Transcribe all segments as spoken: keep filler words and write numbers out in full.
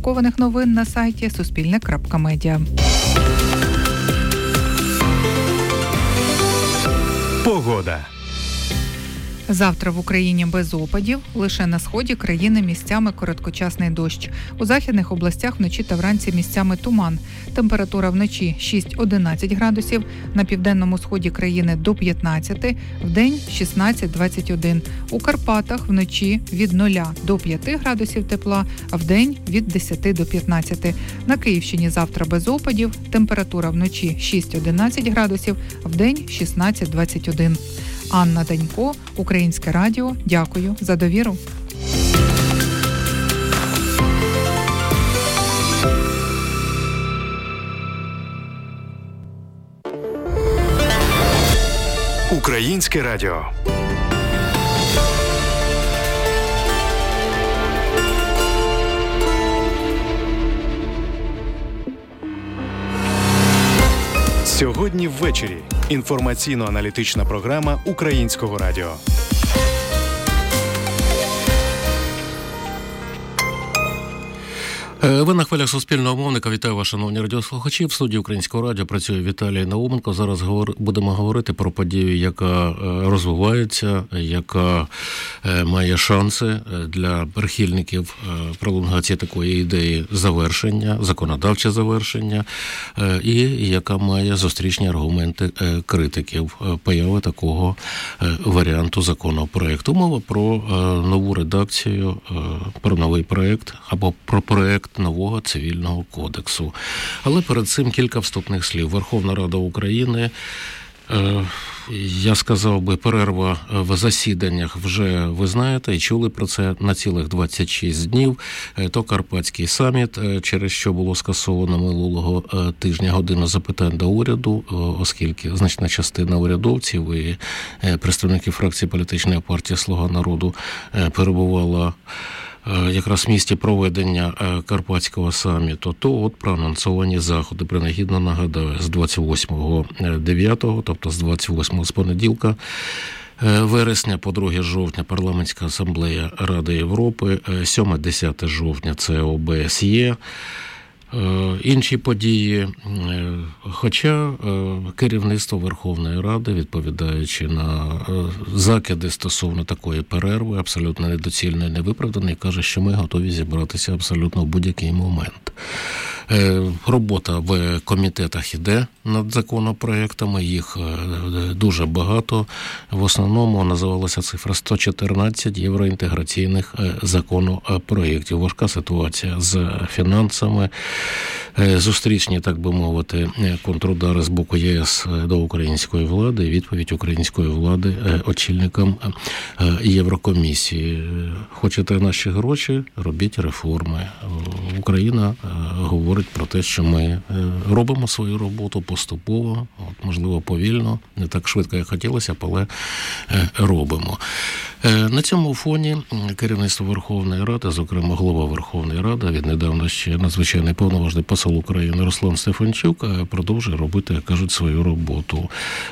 друкованих новин на сайті суспільне крапка медіа. Погода. Завтра в Україні без опадів, лише на сході країни місцями короткочасний дощ. У західних областях вночі та вранці місцями туман. Температура вночі шість-одинадцять градусів, на південному сході країни до п'ятнадцяти, вдень шістнадцять-двадцять один. У Карпатах вночі від нуля до п'яти градусів тепла, а вдень від десяти до п'ятнадцяти. На Київщині завтра без опадів, температура вночі шість-одинадцять градусів, вдень шістнадцять-двадцять один. Анна Данько, Українське радіо. Дякую за довіру. Українське радіо. Сьогодні ввечері. Інформаційно-аналітична програма Українського радіо. Ви на хвилях Суспільного мовника. Вітаю вас, шановні радіослухачі. В студії Українського радіо працює Віталій Науменко. Зараз говор... будемо говорити про подію, яка розвивається, яка має шанси для прихильників пролонгації такої ідеї завершення, законодавче завершення, і яка має зустрічні аргументи критиків появи такого варіанту законопроекту. Мова про нову редакцію, про новий проект або про проект нового цивільного кодексу. Але перед цим кілька вступних слів. Верховна Рада України, е, я сказав би, перерва в засіданнях вже ви знаєте і чули про це на цілих двадцять шість днів. То Карпатський саміт, через що було скасовано минулого тижня годину запитань до уряду, оскільки значна частина урядовців і представників фракції політичної партії «Слуга народу» перебувала якраз в місті проведення Карпатського саміту, то от проанонсовані заходи. Принагідно нагадаю, з двадцять восьмого дев'ятого, тобто з двадцять восьмого з понеділка вересня по друге жовтня парламентська асамблея Ради Європи, сьоме-десяте жовтня це О Б С Є. Інші події, хоча керівництво Верховної Ради, відповідаючи на закиди стосовно такої перерви, абсолютно недоцільної, невиправданої, каже, що ми готові зібратися абсолютно в будь-який момент. Робота в комітетах іде над законопроектами, їх дуже багато. В основному називалася цифра сто чотирнадцять євроінтеграційних законопроєктів. Важка ситуація з фінансами, зустрічні, так би мовити, контрудари з боку Є С до української влади і відповідь української влади очільникам Єврокомісії. Хочете наші гроші? Робіть реформи. Україна говорить про те, що ми робимо свою роботу поступово, от, можливо, повільно, не так швидко, як хотілося б, але робимо. На цьому фоні керівництво Верховної Ради, зокрема голова Верховної Ради, віднедавна ще надзвичайний повноважний посол України Руслан Стефанчук, продовжує робити, як кажуть, свою роботу.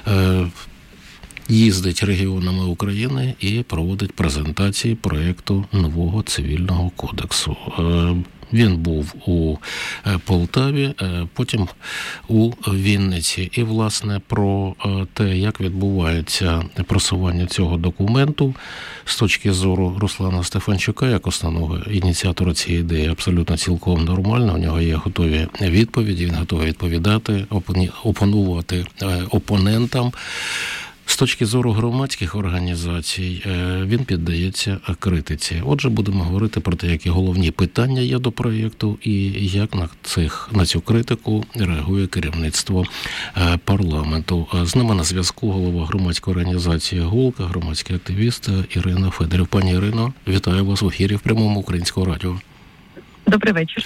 Їздить регіонами України і проводить презентації проєкту нового цивільного кодексу. Він був у Полтаві, потім у Вінниці. І, власне, про те, як відбувається просування цього документу з точки зору Руслана Стефанчука, як основного ініціатора цієї ідеї, абсолютно цілком нормально. У нього є готові відповіді, він готовий відповідати, опонувати опонентам. З точки зору громадських організацій він піддається критиці. Отже, будемо говорити про те, які головні питання є до проєкту і як на цих на цю критику реагує керівництво парламенту. З нами на зв'язку голова громадської організації «Голка», громадський активіст Ірина Федорів. Пані Ірино, вітаю вас в ефірі в прямому Українського радіо. Добрий вечір.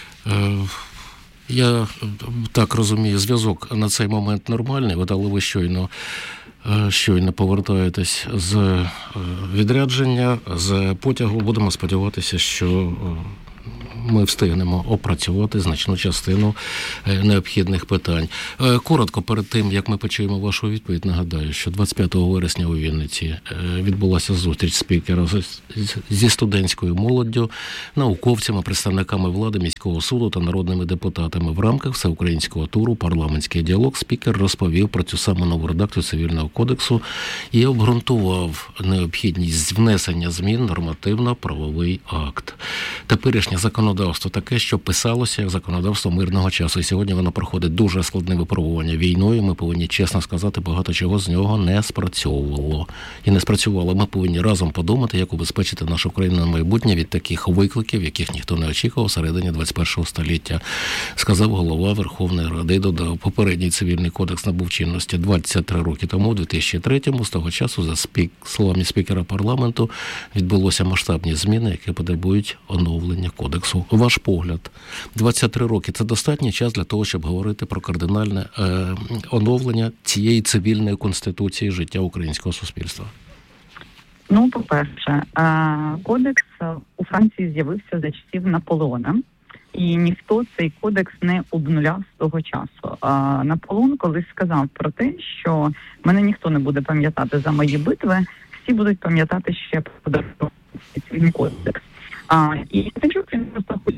Я так розумію, зв'язок на цей момент нормальний, але ви щойно щойно повертаєтесь з відрядження, з потягу. Будемо сподіватися, що ми встигнемо опрацювати значну частину необхідних питань. Коротко, перед тим, як ми почуємо вашу відповідь, нагадаю, що двадцять п'ятого вересня у Вінниці відбулася зустріч спікера зі студентською молоддю, науковцями, представниками влади, міського суду та народними депутатами. В рамках всеукраїнського туру «Парламентський діалог» спікер розповів про цю саму нову редакцію Цивільного кодексу і обґрунтував необхідність внесення змін в нормативно-правовий акт. Теперішнє законодавство таке, що писалося як законодавство мирного часу. І сьогодні воно проходить дуже складне випробування війною. Ми повинні чесно сказати, багато чого з нього не спрацьовувало. І не спрацювало. Ми повинні разом подумати, як убезпечити нашу країну на майбутнє від таких викликів, яких ніхто не очікував всередині двадцять першого століття, сказав голова Верховної Ради і додав, попередній цивільний кодекс набув чинності двадцять три роки тому, у дві тисячі третьому. З того часу, за спік... словами спікера парламенту, відбулося масштабні зміни, які потребують оновлення кодексу. Ваш погляд, двадцять три роки – це достатній час для того, щоб говорити про кардинальне е, оновлення цієї цивільної конституції життя українського суспільства? Ну, по-перше, кодекс у Франції з'явився за часів Наполеона, і ніхто цей кодекс не обнуляв з того часу. Наполеон колись сказав про те, що мене ніхто не буде пам'ятати за мої битви, всі будуть пам'ятати ще про цивільний кодекс. І Стефанчук, він просто хоче...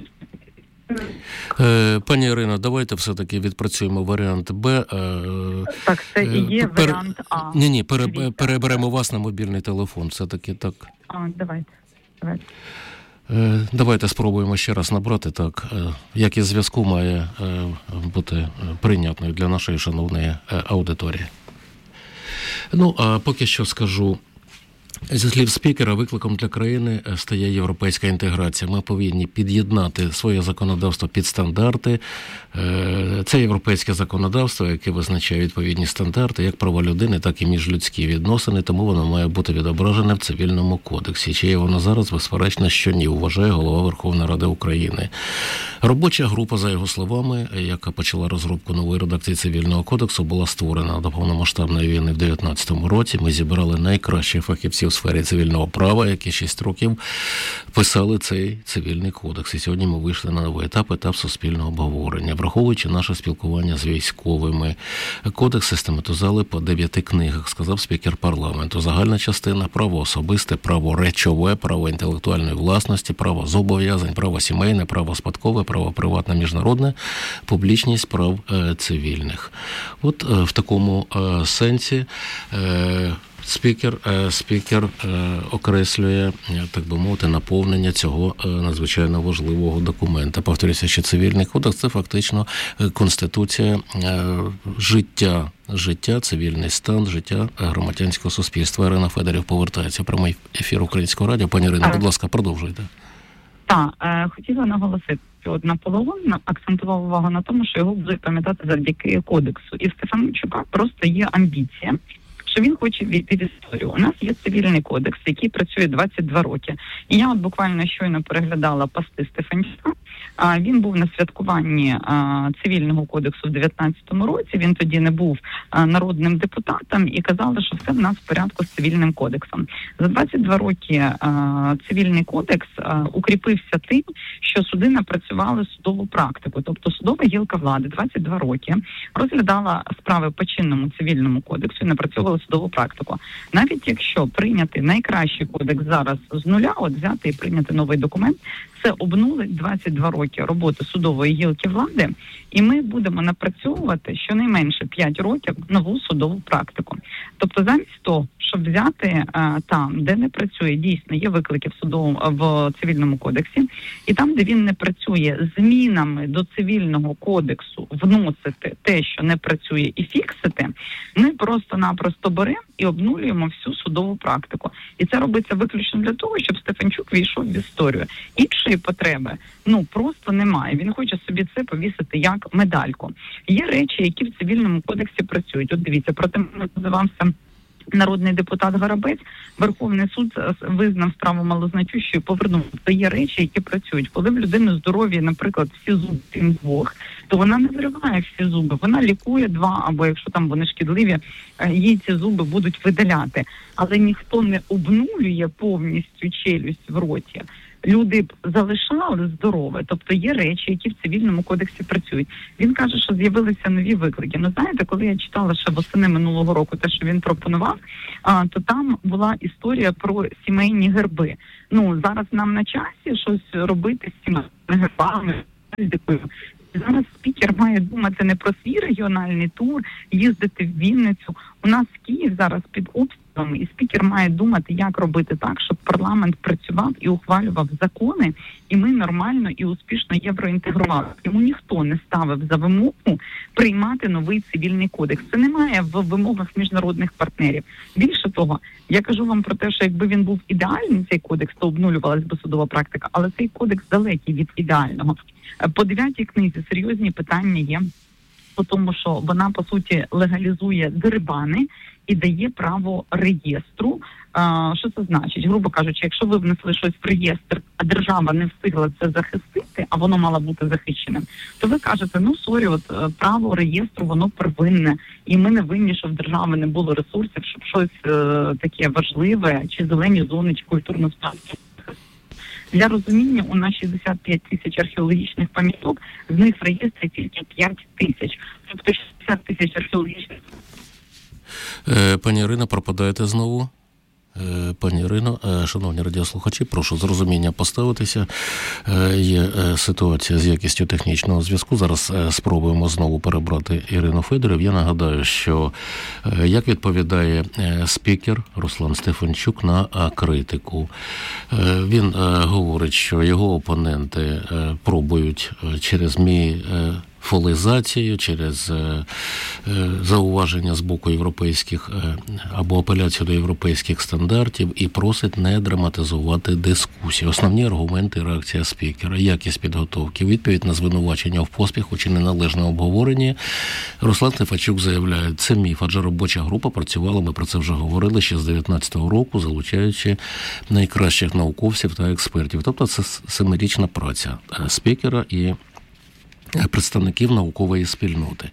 Пані Ірино, давайте все-таки відпрацюємо варіант Б. Так, це і є Пер... варіант А. Ні-ні, пере... переберемо вас на мобільний телефон, все-таки так. А, давайте, давайте. Давайте спробуємо ще раз набрати, так, якість зв'язку має бути прийнятною для нашої шановної аудиторії. Ну, а поки що скажу, зі слів спікера, викликом для країни стає європейська інтеграція. Ми повинні під'єднати своє законодавство під стандарти. Це європейське законодавство, яке визначає відповідні стандарти, як права людини, так і міжлюдські відносини, тому воно має бути відображене в Цивільному кодексі. Чи є воно зараз? Безперечно, що ні, вважає голова Верховної Ради України. Робоча група, за його словами, яка почала розробку нової редакції Цивільного кодексу, була створена до повномасштабної війни в дев'ятнадцятому році. Ми зібрали найкращих фахівців у сфері цивільного права, які шість років писали цей Цивільний кодекс. І сьогодні ми вийшли на новий етап, етап суспільного обговорення. Враховуючи наше спілкування з військовими, кодекс систематизували по дев'яти книгах, сказав спікер парламенту. Загальна частина – право особисте, право речове, право інтелектуальної власності, право зобов'язань, право сімейне, право спадкове, право приватне, міжнародне, публічність прав е, цивільних. От е, в такому е, сенсі е, Спікер, спікер окреслює, так би мовити, наповнення цього надзвичайно важливого документа. Повторюся, що Цивільний кодекс – це фактично конституція життя, життя, цивільний стан, життя громадянського суспільства. Ірина Федорів повертається в прямий ефір Українського радіо. Пані Ірино, будь ласка, продовжуйте. Так, хотіла наголосити, що Наполеон акцентував увагу на тому, що його будуть пам'ятати завдяки кодексу. І в Стефанчука просто є амбіція, що він хоче війти в історію. У нас є Цивільний кодекс, який працює двадцять два роки. І я от буквально щойно переглядала пости Стефанчука. А він був на святкуванні а, Цивільного кодексу в дев'ятнадцятому році. Він тоді не був а, народним депутатом і казали, що все в нас в порядку з Цивільним кодексом. За двадцять два роки а, Цивільний кодекс а, укріпився тим, що суди напрацювали судову практику. Тобто судова гілка влади двадцять два роки розглядала справи по чинному Цивільному кодексу і напрацьовувала судову практику. Навіть якщо прийняти найкращий кодекс зараз з нуля, от взяти і прийняти новий документ, це обнулить двадцять два роки роботи судової гілки влади, і ми будемо напрацьовувати щонайменше п'ять років нову судову практику. Тобто замість того, щоб взяти а, там, де не працює, дійсно є виклики в судовому в Цивільному кодексі, і там, де він не працює, змінами до Цивільного кодексу вносити те, що не працює, і фіксити, ми просто-напросто беремо і обнулюємо всю судову практику. І це робиться виключно для того, щоб Стефанчук війшов в історію. Іншої потреби, ну, просто немає. Він хоче собі це повісити як медальку. Є речі, які в Цивільному кодексі працюють. От дивіться, проти мене називався народний депутат Горобець, Верховний суд визнав справу малозначущою, повернув. Це є речі, які працюють. Коли в людини здоров'я, наприклад, всі зуби, крім двох, то вона не вириває всі зуби, вона лікує два, або якщо там вони шкідливі, їй ці зуби будуть видаляти. Але ніхто не обнулює повністю челюсть в роті. люди б залишали здорове. Тобто є речі, які в цивільному кодексі працюють. Він каже, що з'явилися нові виклики. Ну, знаєте, коли я читала ще восени минулого року те, що він пропонував, а, то там була історія про сімейні герби. Ну, зараз нам на часі щось робити з сімейними гербами. Зараз спікер має думати не про свій регіональний тур, їздити в Вінницю. У нас Київ зараз під обстрілами, і спікер має думати, як робити так, щоб парламент працював і ухвалював закони, і ми нормально і успішно євроінтегрували. Йому ніхто не ставив за вимогу приймати новий цивільний кодекс. Це немає в вимогах міжнародних партнерів. Більше того, я кажу вам про те, що якби він був ідеальний, цей кодекс, то обнулювалась би судова практика, але цей кодекс далекий від ідеального. По дев'ятій книзі серйозні питання є по тому, що вона, по суті, легалізує дерибани і дає право реєстру. А, що це значить? Грубо кажучи, якщо ви внесли щось в реєстр, а держава не встигла це захистити, а воно мало бути захищеним, то ви кажете, ну, сорі, от право реєстру, воно первинне, і ми не винні, що в держави не було ресурсів, щоб щось е, таке важливе, чи зелені зони, чи культурну спадщину. Для розуміння, у нас шістдесят п'ять тисяч археологічних пам'яток, з них в реєстрі тільки п'ять тисяч. Тобто шістдесят тисяч археологічних. Е, пані Ірино, пропадаєте знову? Е, пані Ірино, е, шановні радіослухачі, прошу з розуміння поставитися. Е, є е, ситуація з якістю технічного зв'язку. Зараз е, спробуємо знову перебрати Ірину Федорів. Я нагадаю, що е, як відповідає е, спікер Руслан Стефанчук на е, критику. Е, він е, говорить, що його опоненти е, пробують е, через мій е, фолізацію, через е, е, зауваження з боку європейських е, або апеляцію до європейських стандартів і просить не драматизувати дискусію. Основні аргументи і реакція спікера, якість підготовки, відповідь на звинувачення в поспіху чи неналежне обговорення. Руслан Стефанчук заявляє, це міф, адже робоча група працювала, ми про це вже говорили, ще з дев'ятнадцятого року, залучаючи найкращих науковців та експертів. Тобто це семирічна праця спікера і представників наукової спільноти.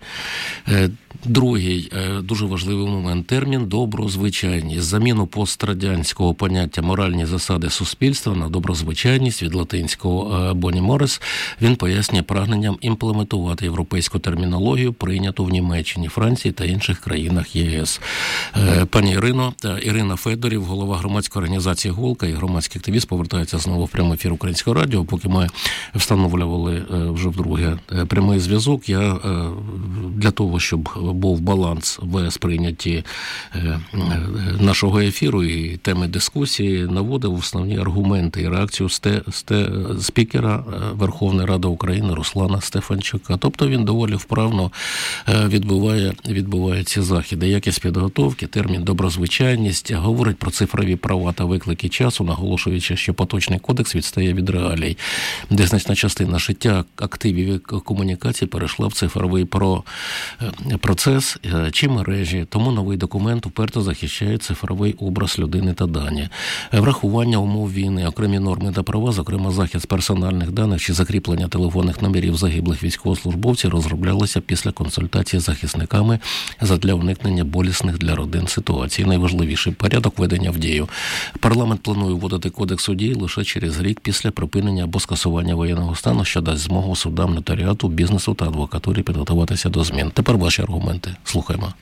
Другий дуже важливий момент – термін «доброзвичайність». Заміну пострадянського поняття «моральні засади суспільства» на «доброзвичайність» від латинського «боні морес» він пояснює прагненням імплементувати європейську термінологію, прийняту в Німеччині, Франції та інших країнах ЄС. Пані Ірино, Ірина Федорів, голова громадської організації «Голка» і громадський активіст, повертається знову в прямий ефір Українського радіо. Поки ми встановлювали вже вдруге прямий зв'язок, я для того, щоб був баланс в сприйнятті нашого ефіру і теми дискусії, наводив основні аргументи і реакцію сте, сте, спікера Верховної Ради України Руслана Стефанчука. Тобто він доволі вправно відбуває, відбуває ці заходи. Якість підготовки, термін «доброзвичайність», говорить про цифрові права та виклики часу, наголошуючи, що поточний кодекс відстає від реалій, де значна частина життя, активів і комунікацій перейшла в цифровий про процес чи мережі, тому новий документ вперто захищає цифровий образ людини та дані. Врахування умов війни, окремі норми та права, зокрема захист персональних даних чи закріплення телефонних номерів загиблих військовослужбовців розроблялися після консультації з захисниками задля уникнення болісних для родин ситуацій. Найважливіший порядок введення в дію. Парламент планує вводити кодекс у дію лише через рік після припинення або скасування воєнного стану, що дасть змогу судам, нотаріату, бізнесу та адвокатурі підготуватися до змін. Тепер ваші аргументи. Слухаємо.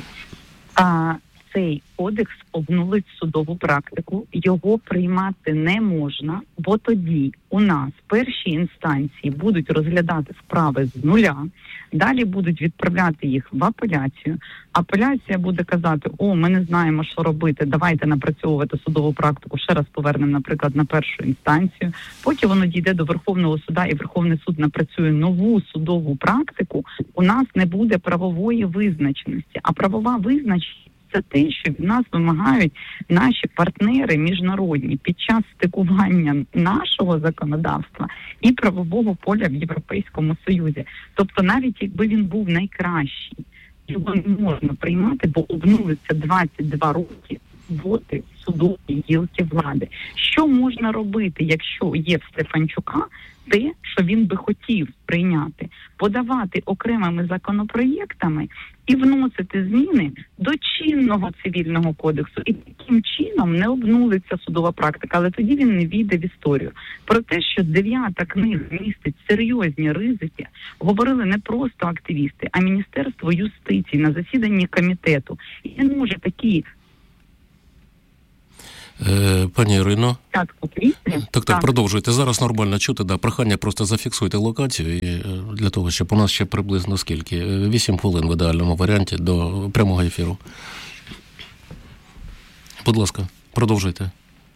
А цей кодекс обнулить судову практику. Його приймати не можна, бо тоді у нас перші інстанції будуть розглядати справи з нуля, далі будуть відправляти їх в апеляцію. Апеляція буде казати, о, ми не знаємо, що робити, давайте напрацьовувати судову практику, ще раз повернемо, наприклад, на першу інстанцію. Потім воно дійде до Верховного суда, і Верховний суд напрацює нову судову практику. У нас не буде правової визначеності, а правова визначеність – це те, що від нас вимагають наші партнери міжнародні під час стикування нашого законодавства і правового поля в Європейському Союзі. Тобто навіть якби він був найкращий, його не можна приймати, бо обнулиться двадцять два роки роботи судової гілки влади. Що можна робити, якщо є в Стефанчука те, що він би хотів прийняти? Подавати окремими законопроєктами і вносити зміни до чинного цивільного кодексу. І таким чином не обнулиться судова практика, але тоді він не війде в історію. Про те, що дев'ята книга містить серйозні ризики, говорили не просто активісти, а Міністерство юстиції на засіданні комітету. І він може такі... Пані Ірино, так, так, так, так, продовжуйте. Зараз нормально чути, да, прохання просто зафіксуйте локацію і для того, щоб у нас ще приблизно скільки? Вісім хвилин в ідеальному варіанті до прямого ефіру. Будь ласка, продовжуйте.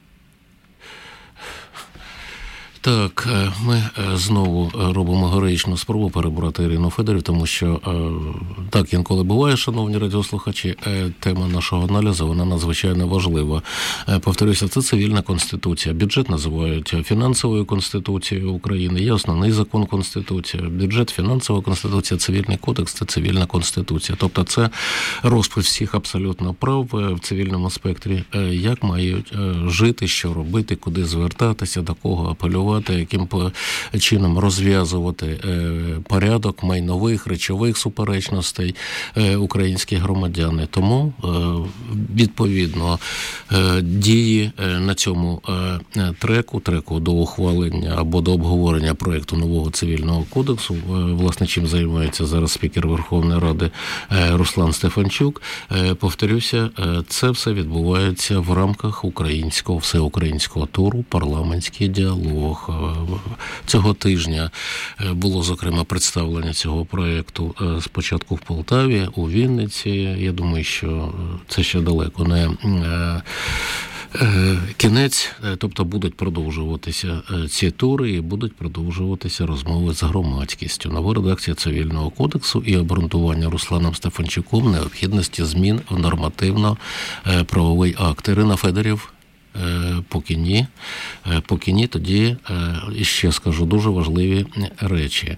Так, ми знову робимо героїчну спробу перебрати Ірину Федорів, тому що так інколи буває, шановні радіослухачі, тема нашого аналізу, вона надзвичайно важлива. Повторюся, це цивільна конституція. Бюджет називають фінансовою конституцією України, є основний закон Конституція. Бюджет, фінансова конституція, цивільний кодекс – це цивільна конституція. Тобто це розпис всіх абсолютно прав в цивільному спектрі, як мають жити, що робити, куди звертатися, до кого апелювати, яким чином розв'язувати порядок майнових, речових суперечностей українські громадяни. Тому, відповідно, дії на цьому треку, треку до ухвалення або до обговорення проєкту нового цивільного кодексу, власне, чим займається зараз спікер Верховної Ради Руслан Стефанчук, повторюся, це все відбувається в рамках українського, всеукраїнського туру «Парламентський діалог». Цього тижня було, зокрема, представлення цього проєкту спочатку в Полтаві, у Вінниці. Я думаю, що це ще далеко не кінець, тобто будуть продовжуватися ці тури і будуть продовжуватися розмови з громадськістю. Нова редакція Цивільного кодексу і обґрунтування Русланом Стефанчуком необхідності змін в нормативно-правовий акт. Ірина Федорів, поки ні. Поки ні, тоді іще скажу дуже важливі речі,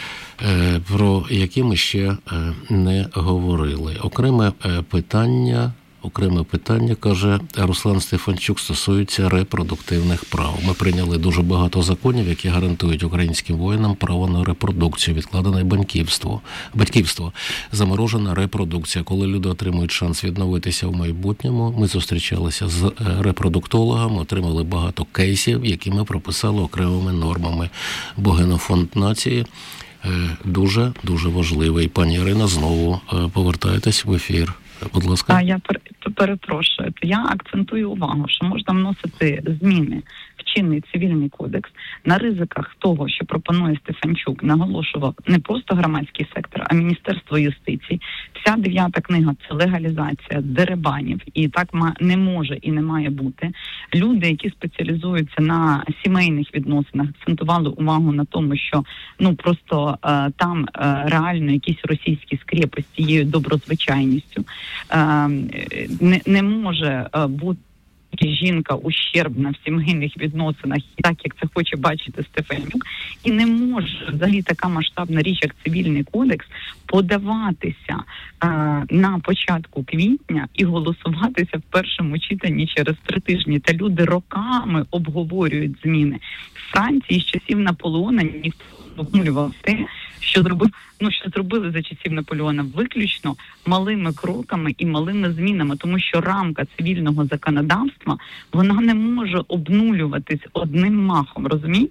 про які ми ще не говорили. Окреме питання, окреме питання, каже Руслан Стефанчук, стосується репродуктивних прав. Ми прийняли дуже багато законів, які гарантують українським воїнам право на репродукцію, відкладене батьківство, батьківство, заморожена репродукція. Коли люди отримують шанс відновитися в майбутньому, ми зустрічалися з репродуктологами, отримали багато кейсів, які ми прописали окремими нормами. Бо генофонд нації дуже, дуже важливий. Пані Ірина, знову повертаєтесь в ефір. Будь ласка. А я перепрошую. Я акцентую увагу, що можна вносити зміни в чинний цивільний кодекс на ризиках того, що пропонує Стефанчук, наголошував не просто громадський сектор, а Міністерство юстиції. Вся дев'ята книга – це легалізація дерибанів, і так не може і не має бути. Люди, які спеціалізуються на сімейних відносинах, акцентували увагу на тому, що ну просто е, там е, реально якісь російські скрепи з цією доброзвичайністю. Е, не, не може е, бути жінка ущербна в сімейних відносинах, так як це хоче бачити Стефанчук, і не може взагалі така масштабна річ, як цивільний кодекс, подаватися е, на початку квітня і голосуватися в першому читанні через три тижні. Та люди роками обговорюють зміни. В Франції з часів Наполеона ніхто не обмулював те, що зробив, ну що зробили за часів Наполеона, виключно малими кроками і малими змінами, тому що рамка цивільного законодавства, вона не може обнулюватись одним махом, розумієте?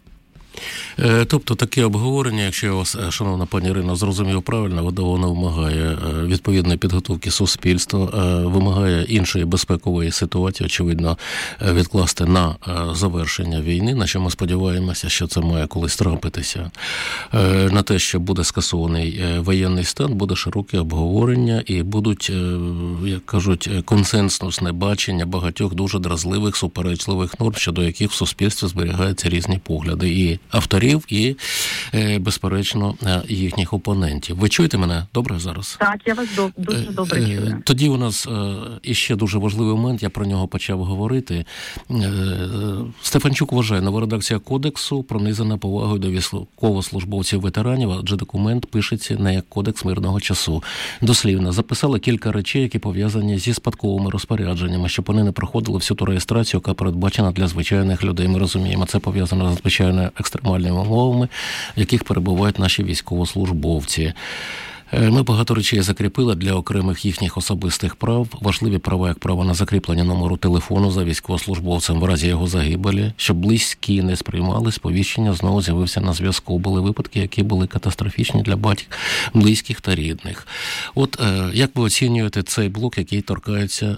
Тобто таке обговорення, якщо я вас, шановна пані Ірино, зрозумів правильно, воно вимагає відповідної підготовки суспільства, вимагає іншої безпекової ситуації, очевидно, відкласти на завершення війни, на що ми сподіваємося, що це має колись трапитися. На те, що буде скасований воєнний стан, буде широке обговорення і будуть, як кажуть, консенсусне бачення багатьох дуже дразливих, суперечливих норм, щодо яких в суспільстві зберігаються різні погляди і авторів, і, безперечно, їхніх опонентів. Ви чуєте мене добре зараз? Так, я вас до, дуже добре чую. Тоді у нас іще дуже важливий момент, я про нього почав говорити. Стефанчук вважає, нова редакція кодексу пронизана повагою до військовослужбовців-ветеранів, адже документ пишеться не як кодекс мирного часу. Дослівно, записали кілька речей, які пов'язані зі спадковими розпорядженнями, щоб вони не проходили всю ту реєстрацію, яка передбачена для звичайних людей. Ми розуміємо, це пов'язано з звичайно екстремальними умовами, в яких перебувають наші військовослужбовці. Ми багато речей закріпили для окремих їхніх особистих прав. Важливі права, як право на закріплення номеру телефону за військовослужбовцем в разі його загибелі, щоб близькі не сприймали сповіщення, знову з'явився на зв'язку. Були випадки, які були катастрофічні для батьків, близьких та рідних. От як ви оцінюєте цей блок, який торкається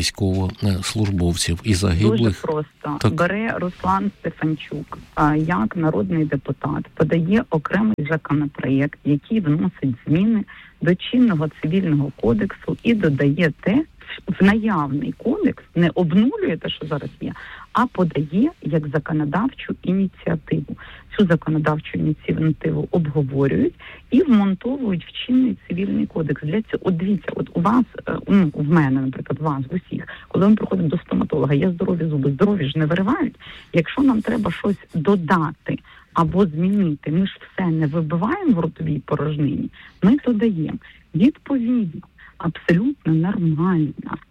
військовослужбовців і загиблих? Дуже просто. Так. Бере Руслан Стефанчук, як народний депутат, подає окремий законопроєкт, який вносить зміни до чинного цивільного кодексу і додає те, в наявний кодекс, не обнулює те, що зараз є, а подає як законодавчу ініціативу. Цю законодавчу ініціативу обговорюють і вмонтовують в чинний цивільний кодекс. Для цього, от дивіться, от у вас, ну, в мене, наприклад, вас, в усіх, коли ми приходимо до стоматолога, є здорові зуби, здорові ж не виривають. Якщо нам треба щось додати або змінити, ми ж все не вибиваємо в ротовій порожнині, ми додаємо. Відповідно, абсолютно нормально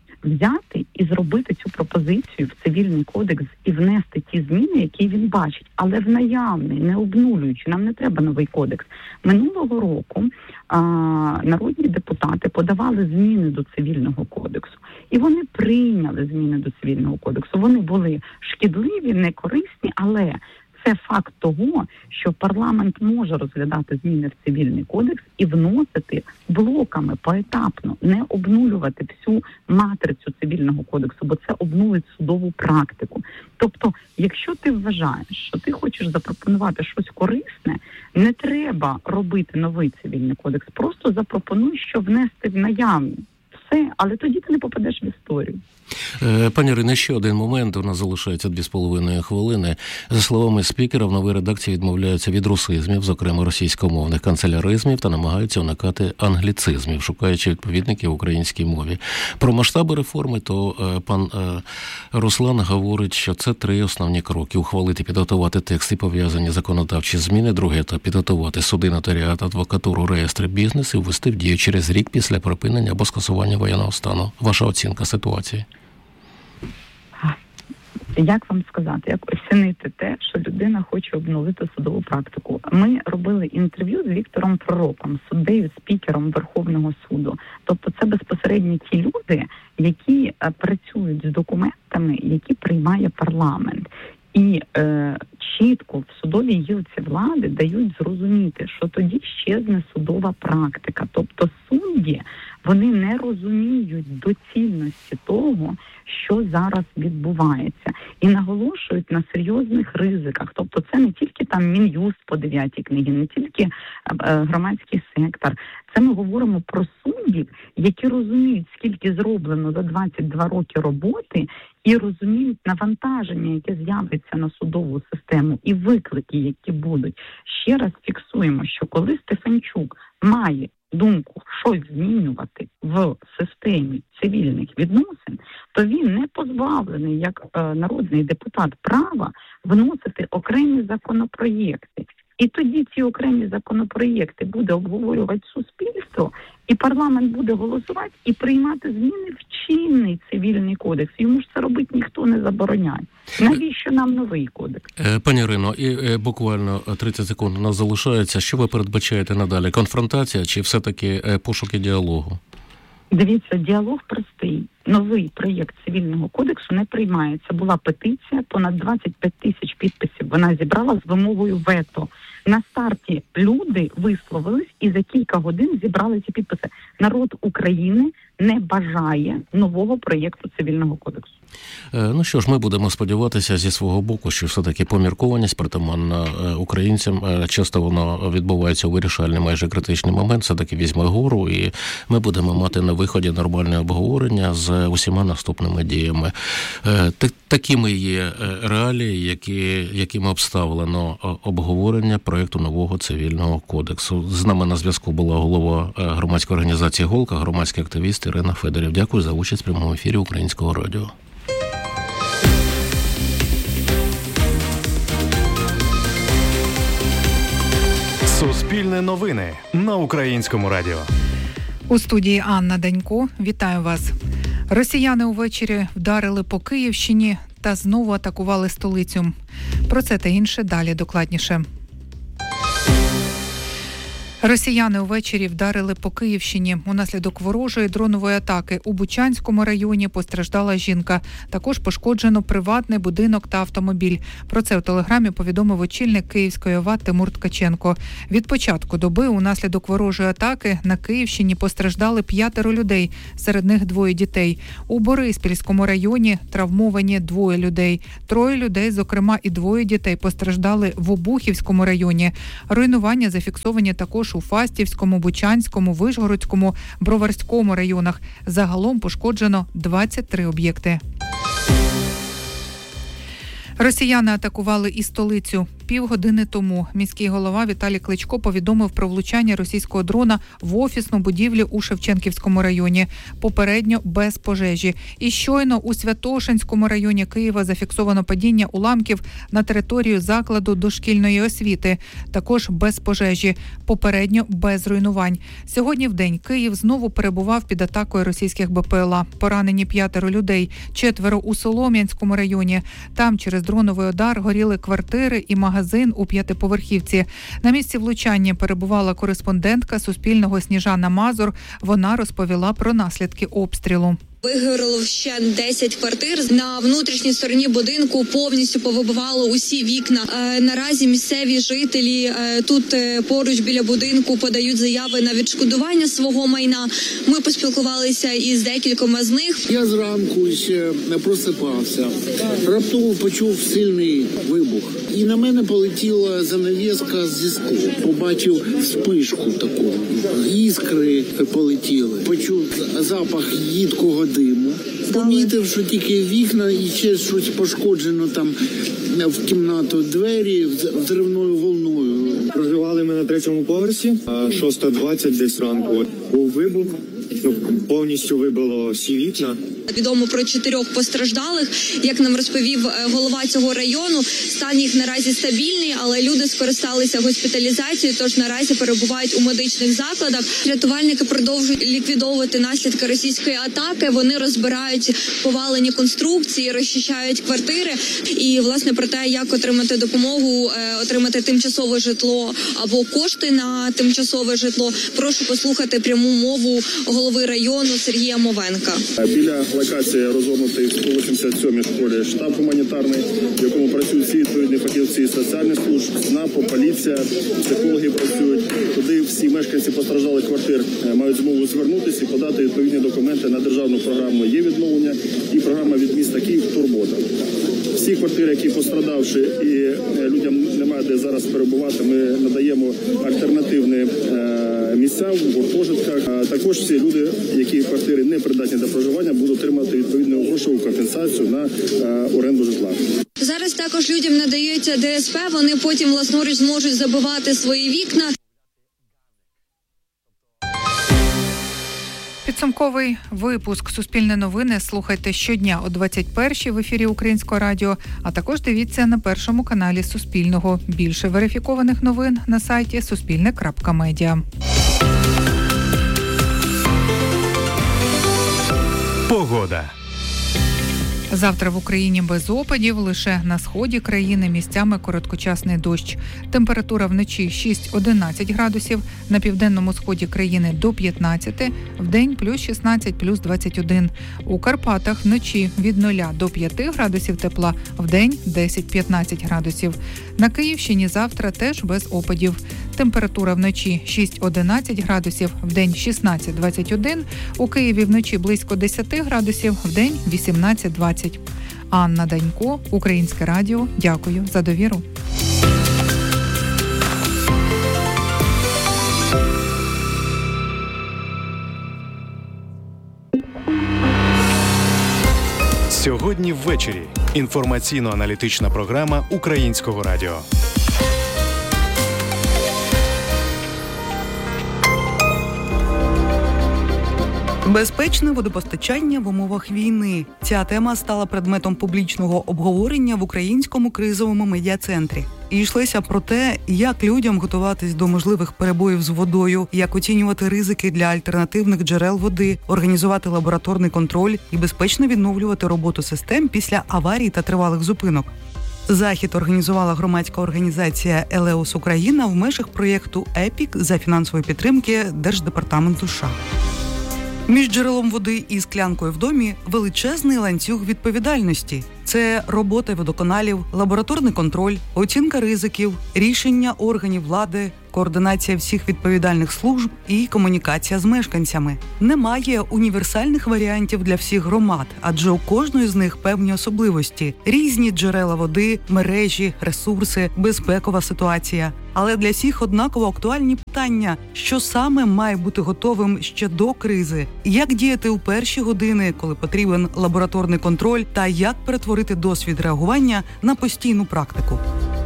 взяти і зробити цю пропозицію в цивільний кодекс і внести ті зміни, які він бачить, але в наявний, не обнулюючи. Нам не треба новий кодекс. Минулого року а, народні депутати подавали зміни до цивільного кодексу, і вони прийняли зміни до цивільного кодексу. Вони були шкідливі, некорисні, але це факт того, що парламент може розглядати зміни в цивільний кодекс і вносити блоками поетапно, не обнулювати всю матрицю цивільного кодексу, бо це обнулить судову практику. Тобто, якщо ти вважаєш, що ти хочеш запропонувати щось корисне, не треба робити новий цивільний кодекс, просто запропонуй, що внести в наявність. Все, але тоді ти не попадеш в історію. Пані Ірино, ще один момент, у нас залишається дві з половиною хвилини. За словами спікера, в новій редакції відмовляються від русизмів, зокрема російськомовних канцеляризмів, та намагаються уникати англіцизмів, шукаючи відповідників в українській мові. Про масштаби реформи, то пан Руслан говорить, що це три основні кроки. Ухвалити, підготувати тексти, пов'язані законодавчі зміни. Друге – етап – підготувати суди, нотаріат, адвокатуру, реєстри бізнесу і ввести в дію через рік після припинення або скасування воєнного стану. Ваша оцінка ситуації? Як вам сказати, як оцінити те, що людина хоче обновити судову практику? Ми робили інтерв'ю з Віктором Пророком, суддею, спікером Верховного суду. Тобто це безпосередньо ті люди, які працюють з документами, які приймає парламент. І е, чітко в судовій гілці влади дають зрозуміти, що тоді щезне судова практика. Тобто судді, вони не розуміють доцільності того, що зараз відбувається. І наголошують на серйозних ризиках. Тобто це не тільки там Мін'юст по дев'ятій книгі, не тільки е, громадський сектор. Це ми говоримо про суддів, які розуміють, скільки зроблено за двадцять два роки роботи, і розуміють навантаження, яке з'явиться на судову систему, і виклики, які будуть. Ще раз фіксуємо, що коли Стефанчук має думку щось змінювати в системі цивільних відносин, то він не позбавлений, як е, народний депутат, права вносити окремі законопроєкти. І тоді ці окремі законопроєкти буде обговорювати суспільство, і парламент буде голосувати і приймати зміни в чинний цивільний кодекс. Йому ж це робити ніхто не забороняє. Навіщо нам новий кодекс? Пані Ірино, і буквально тридцять секунд у нас залишається. Що ви передбачаєте надалі? Конфронтація чи все-таки пошуки діалогу? Дивіться, діалог простий. Новий проєкт цивільного кодексу не приймається. Була петиція, понад двадцять п'ять тисяч підписів вона зібрала з вимогою вето. На старті люди висловились і за кілька годин зібрали ці підписи. Народ України не бажає нового проєкту цивільного кодексу. Ну що ж, ми будемо сподіватися зі свого боку, що все-таки поміркованість притаманна українцям. Часто воно відбувається у вирішальний, майже критичний момент, все-таки візьме гору, і ми будемо мати на виході нормальне обговорення з усіма наступними діями. Такими є реалії, які, якими обставлено обговорення проєкту нового цивільного кодексу. З нами на зв'язку була голова громадської організації «Голка», громадський активіст Ірина Федорів. Дякую за участь в прямому ефірі Українського радіо. Суспільне новини на Українському радіо. У студії Анна Данько. Вітаю вас. Росіяни увечері вдарили по Київщині та знову атакували столицю. Про це та інше далі докладніше. Росіяни увечері вдарили по Київщині. Унаслідок ворожої дронової атаки у Бучанському районі постраждала жінка. Також пошкоджено приватний будинок та автомобіль. Про це у телеграмі повідомив очільник Київської ОВА Тимур Ткаченко. Від початку доби унаслідок ворожої атаки на Київщині постраждали п'ятеро людей, серед них двоє дітей. У Бориспільському районі травмовані двоє людей. Троє людей, зокрема і двоє дітей, постраждали в Обухівському районі. Руйнування зафіксовані також у Фастівському, Бучанському, Вишгородському, Броварському районах. Загалом пошкоджено двадцять три об'єкти. Росіяни атакували і столицю. Півгодини тому міський голова Віталій Кличко повідомив про влучання російського дрона в офісну будівлю у Шевченківському районі. Попередньо без пожежі. І щойно у Святошинському районі Києва зафіксовано падіння уламків на територію закладу дошкільної освіти. Також без пожежі. Попередньо без руйнувань. Сьогодні вдень Київ знову перебував під атакою російських БПЛА. Поранені п'ятеро людей, четверо у Солом'янському районі. Там через дроновий удар горіли квартири і магазини. Магазин у п'ятиповерхівці. На місці влучання перебувала кореспондентка Суспільного Сніжана Мазур. Вона розповіла про наслідки обстрілу. Вигоріло ще десять квартир. На внутрішній стороні будинку повністю повибивало усі вікна. Е, наразі місцеві жителі е, тут е, поруч біля будинку подають заяви на відшкодування свого майна. Ми поспілкувалися із декількома з них. Я зранку ще не просипався. Раптово почув сильний вибух. І на мене полетіла занавіска зі скла. Побачив спишку таку. Іскри полетіли. Почув запах їдкого диму. Помітив, що тільки вікна і ще щось пошкоджено там в кімнату, двері взривною волною. Проживали ми на третьому поверсі, шоста двадцять десь ранку. Був вибух, ну, повністю вибило всі вікна. Відомо про чотирьох постраждалих. Як нам розповів голова цього району, стан їх наразі стабільний, але люди скористалися госпіталізацією, тож наразі перебувають у медичних закладах. Рятувальники продовжують ліквідовувати наслідки російської атаки. Вони розбирають повалені конструкції, розчищають квартири. І, власне, про те, як отримати допомогу, отримати тимчасове житло або кошти на тимчасове житло, прошу послухати пряму мову голови району Сергія Мовенка. Біля локації розгорнутий в сто вісімдесят сьомій школі штаб гуманітарний, в якому працюють всі відповідні фахівці соціальних служб, СНАПу, поліція, психологи працюють. Туди всі мешканці постраждалих квартир мають змогу звернутися і подати відповідні документи на державну програму «Є відновлення» і програма від міста Київ «Турбота». Всі квартири, які пострадавши і людям немає де зараз перебувати, ми надаємо альтернативні місця в гуртожитках. Також всі люди, які квартири не придатні до проживання, будуть отримати відповідну грошову компенсацію на оренду житла. Зараз також людям надається ДСП, вони потім власноруч зможуть забивати свої вікна. Підсумковий випуск «Суспільне новини» слухайте щодня о двадцять першій в ефірі Українського радіо, а також дивіться на першому каналі Суспільного. Більше верифікованих новин на сайті суспільне крапка медіа. Погода. Завтра в Україні без опадів, лише на сході країни місцями короткочасний дощ. Температура вночі шість-одинадцять градусів, на південному сході країни до п'ятнадцяти, вдень плюс шістнадцять, плюс двадцять один. У Карпатах вночі від нуля до п'яти градусів тепла, вдень десять-п'ятнадцять градусів. На Київщині завтра теж без опадів. Температура вночі шість-одинадцять градусів, вдень шістнадцять-двадцять один. У Києві вночі близько десять градусів, вдень вісімнадцять-двадцять. Анна Данько, Українське радіо. Дякую за довіру. Сьогодні ввечері. Інформаційно-аналітична програма Українського радіо. Безпечне водопостачання в умовах війни. Ця тема стала предметом публічного обговорення в Українському кризовому медіа-центрі. І йшлося про те, як людям готуватись до можливих перебоїв з водою, як оцінювати ризики для альтернативних джерел води, організувати лабораторний контроль і безпечно відновлювати роботу систем після аварій та тривалих зупинок. Захід організувала громадська організація «Елеус Україна» в межах проєкту «Епік» за фінансової підтримки Держдепартаменту США. Між джерелом води і склянкою в домі величезний ланцюг відповідальності. Це робота водоканалів, лабораторний контроль, оцінка ризиків, рішення органів влади, координація всіх відповідальних служб і комунікація з мешканцями. Немає універсальних варіантів для всіх громад, адже у кожної з них певні особливості, різні джерела води, мережі, ресурси, безпекова ситуація. Але для всіх однаково актуальні питання, що саме має бути готовим ще до кризи, як діяти у перші години, коли потрібен лабораторний контроль, та як перетворити досвід реагування на постійну практику.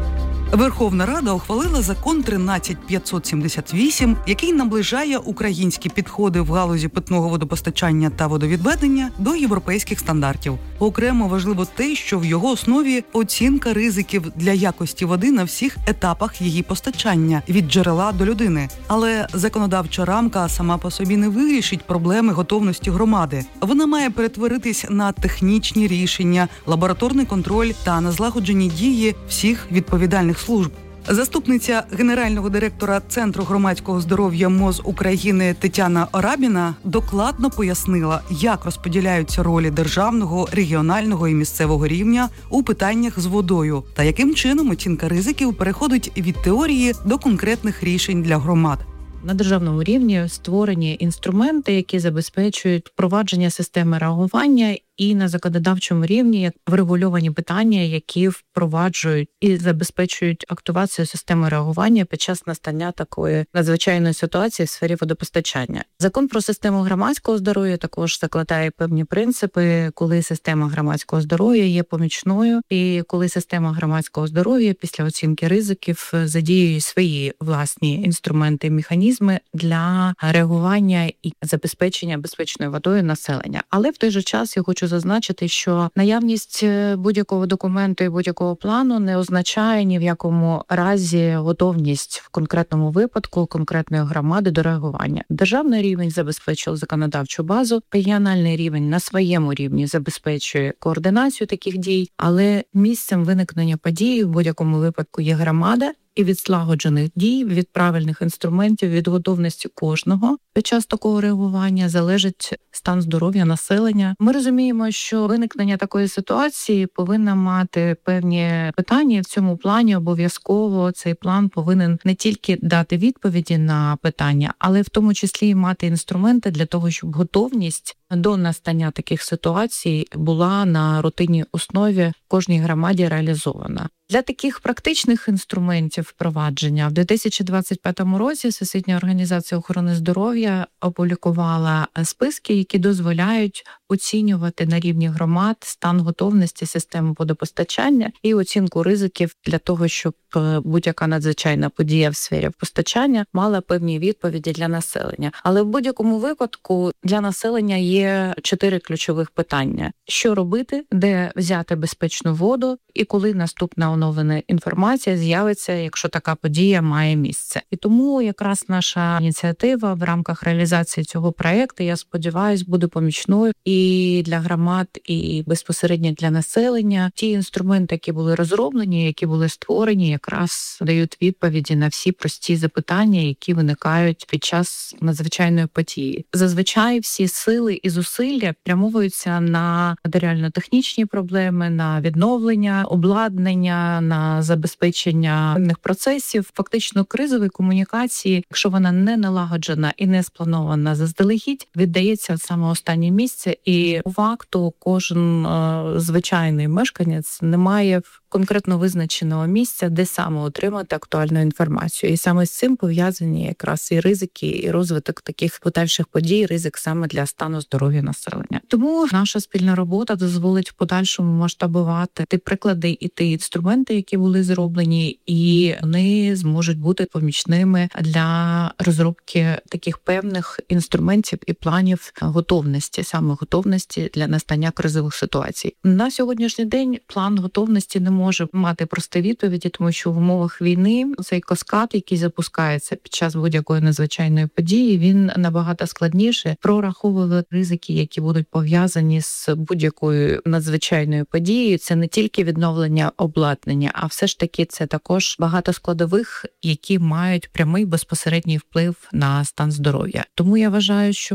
Верховна Рада ухвалила закон тринадцять п'ятсот сімдесят вісім, який наближає українські підходи в галузі питного водопостачання та водовідведення до європейських стандартів. Окремо важливо те, що в його основі оцінка ризиків для якості води на всіх етапах її постачання – від джерела до людини. Але законодавча рамка сама по собі не вирішить проблеми готовності громади. Вона має перетворитись на технічні рішення, лабораторний контроль та на злагоджені дії всіх відповідальних служб. Заступниця генерального директора Центру громадського здоров'я МОЗ України Тетяна Орабіна докладно пояснила, як розподіляються ролі державного, регіонального і місцевого рівня у питаннях з водою та яким чином оцінка ризиків переходить від теорії до конкретних рішень для громад. На державному рівні створені інструменти, які забезпечують впровадження системи реагування, і на законодавчому рівні врегульовані питання, які впроваджують і забезпечують активацію системи реагування під час настання такої надзвичайної ситуації в сфері водопостачання. Закон про систему громадського здоров'я також закладає певні принципи, коли система громадського здоров'я є помічною, і коли система громадського здоров'я після оцінки ризиків задіює свої власні інструменти і механізми для реагування і забезпечення безпечною водою населення. Але в той же час я хочу зазначити, що наявність будь-якого документу і будь-якого плану не означає ні в якому разі готовність в конкретному випадку конкретної громади до реагування. Державний рівень забезпечив законодавчу базу, регіональний рівень на своєму рівні забезпечує координацію таких дій, але місцем виникнення подій в будь-якому випадку є громада, і від злагоджених дій, від правильних інструментів, від готовності кожного під час такого реагування залежить стан здоров'я населення. Ми розуміємо, що виникнення такої ситуації повинна мати певні питання, і в цьому плані обов'язково цей план повинен не тільки дати відповіді на питання, але в тому числі і мати інструменти для того, щоб готовність до настання таких ситуацій була на рутинній основі в кожній громаді реалізована. Для таких практичних інструментів впровадження в дві тисячі двадцять п'ятому році Всесвітня організація охорони здоров'я опублікувала списки, які дозволяють оцінювати на рівні громад стан готовності системи водопостачання і оцінку ризиків для того, щоб будь-яка надзвичайна подія в сфері постачання мала певні відповіді для населення. Але в будь-якому випадку для населення є чотири ключових питання: що робити, де взяти безпечну воду і коли наступна оновлена інформація з'явиться, якщо така подія має місце. І тому якраз наша ініціатива в рамках реалізації цього проєкту, я сподіваюся, буде помічною і для громад, і безпосередньо для населення. Ті інструменти, які були розроблені, які були створені, якраз дають відповіді на всі прості запитання, які виникають під час надзвичайної події. Зазвичай всі сили і зусилля прямовуються на матеріально-технічні проблеми, на відновлення обладнання, на забезпечення певних процесів. Фактично кризової комунікації, якщо вона не налагоджена і не спланована заздалегідь, віддається саме останнє місце, і по факту кожен е, звичайний мешканець не має конкретно визначеного місця, де саме отримати актуальну інформацію. І саме з цим пов'язані якраз і ризики, і розвиток таких подальших подій, ризик саме для стану здоров'я населення. Тому наша спільна робота дозволить в подальшому масштабувати ті приклади і ті інструменти, які були зроблені, і вони зможуть бути помічними для розробки таких певних інструментів і планів готовності, саме готовності для настання кризових ситуацій. На сьогоднішній день план готовності не може мати прості відповіді, тому що в умовах війни цей каскад, який запускається під час будь-якої надзвичайної події, він набагато складніше прораховувати ризики ризики, які будуть пов'язані з будь-якою надзвичайною подією. Це не тільки відновлення обладнання, а все ж таки це також багато складових, які мають прямий безпосередній вплив на стан здоров'я. Тому я вважаю, що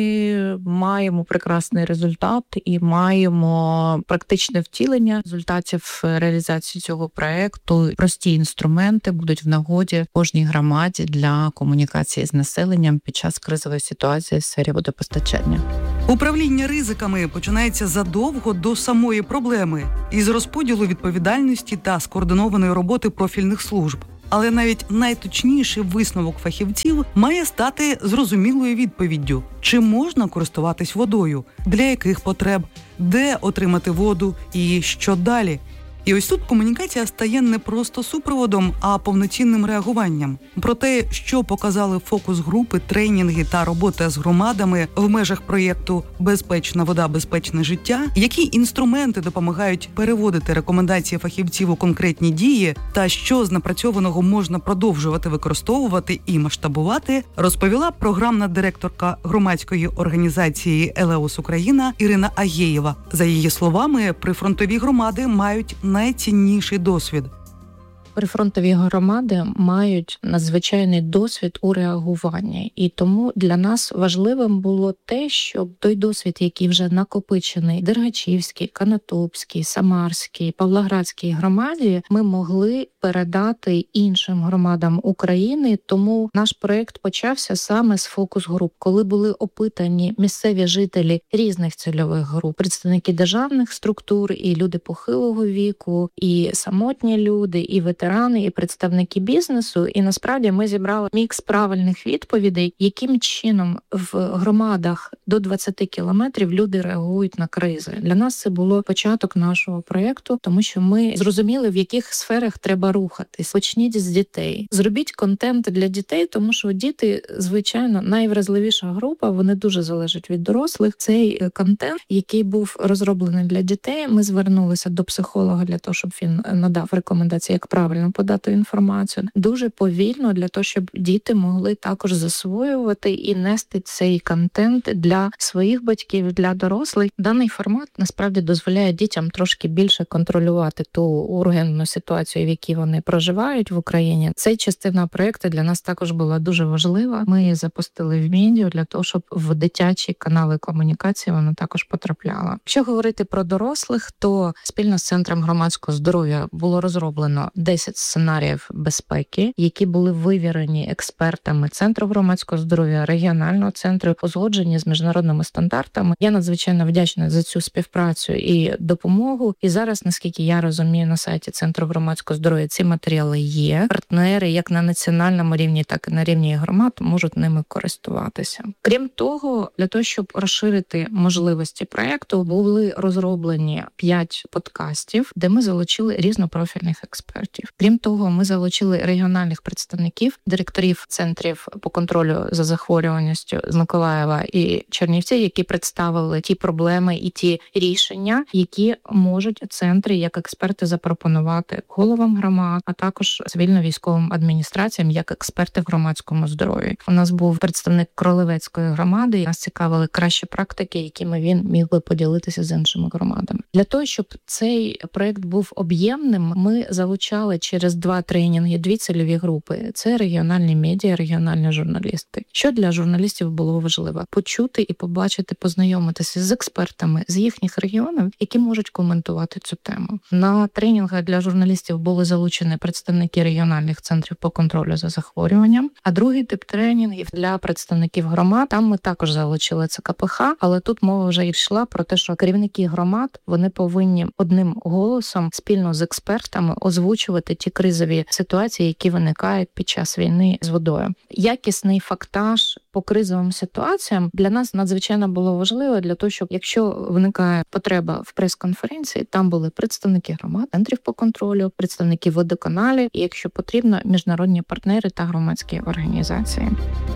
ми маємо прекрасний результат і маємо практичне втілення результатів реалізації цього проекту. Прості інструменти будуть в нагоді кожній громаді для комунікації з населенням під час кризової ситуації в сфері водопостачання. Управління ризиками починається задовго до самої проблеми із розподілу відповідальності та скоординованої роботи профільних служб. Але навіть найточніший висновок фахівців має стати зрозумілою відповіддю: чи можна користуватись водою, для яких потреб, де отримати воду і що далі. І ось тут комунікація стає не просто супроводом, а повноцінним реагуванням. Про те, що показали фокус-групи, тренінги та робота з громадами в межах проєкту «Безпечна вода, безпечне життя», які інструменти допомагають переводити рекомендації фахівців у конкретні дії та що з напрацьованого можна продовжувати використовувати і масштабувати, розповіла програмна директорка громадської організації «Елеус Україна» Ірина Агєєва. За її словами, прифронтові громади мають найцінніший досвід. Прифронтові громади мають надзвичайний досвід у реагуванні. І тому для нас важливим було те, щоб той досвід, який вже накопичений в Дергачівській, Канатопській, Самарській, Павлоградській громаді, ми могли передати іншим громадам України. Тому наш проєкт почався саме з фокус-груп, коли були опитані місцеві жителі різних цільових груп, представники державних структур, і люди похилого віку, і самотні люди, і ветерани, і представники бізнесу. І насправді ми зібрали мікс правильних відповідей, яким чином в громадах до двадцяти кілометрів люди реагують на кризи. Для нас це було початок нашого проєкту, тому що ми зрозуміли, в яких сферах треба рухатись. Почніть з дітей. Зробіть контент для дітей, тому що діти, звичайно, найвразливіша група, вони дуже залежать від дорослих. Цей контент, який був розроблений для дітей, ми звернулися до психолога для того, щоб він надав рекомендації, як правильно подати інформацію. Дуже повільно, для того, щоб діти могли також засвоювати і нести цей контент для своїх батьків, для дорослих. Даний формат, насправді, дозволяє дітям трошки більше контролювати ту ургентну ситуацію, в якій вони проживають в Україні. Ця частина проєкту для нас також була дуже важлива. Ми її запустили в медіа для того, щоб в дитячі канали комунікації вона також потрапляла. Якщо говорити про дорослих, то спільно з Центром громадського здоров'я було розроблено десять сценаріїв безпеки, які були вивірені експертами Центру громадського здоров'я, регіонального центру, узгоджені з міжнародними стандартами. Я надзвичайно вдячна за цю співпрацю і допомогу. І зараз, наскільки я розумію, на сайті Центру громадського здоров'я ці матеріали є. Партнери як на національному рівні, так і на рівні громад можуть ними користуватися. Крім того, для того, щоб розширити можливості проєкту, були розроблені п'ять подкастів, де ми залучили різнопрофільних експертів. Крім того, ми залучили регіональних представників, директорів центрів по контролю за захворюваністю з Миколаєва і Чернівців, які представили ті проблеми і ті рішення, які можуть центри як експерти запропонувати головам громад, а також цивільно-військовим адміністраціям як експерти в громадському здоров'ї. У нас був представник Кролевецької громади, і нас цікавили кращі практики, якими він міг би поділитися з іншими громадами. Для того, щоб цей проєкт був об'ємним, ми залучали через два тренінги дві цільові групи. Це регіональні медіа, регіональні журналісти. Що для журналістів було важливо? Почути і побачити, познайомитися з експертами з їхніх регіонів, які можуть коментувати цю тему. На тренінгах для журналістів були залучені представники регіональних центрів по контролю за захворюванням, а другий тип тренінгів для представників громад. Там ми також залучили це ка пе ха, але тут мова вже йшла про те, що керівники громад, вони повинні одним голосом спільно з експертами озвучувати ті кризові ситуації, які виникають під час війни з водою. Якісний фактаж по кризовим ситуаціям для нас надзвичайно було важливо для того, щоб якщо виникає потреба в прес-конференції, там були представники громад, центрів по контролю, представники водоканалів і, якщо потрібно, міжнародні партнери та громадські організації.